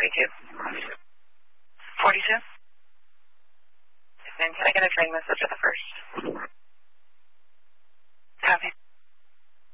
42. 42? And can I get a train message at the first?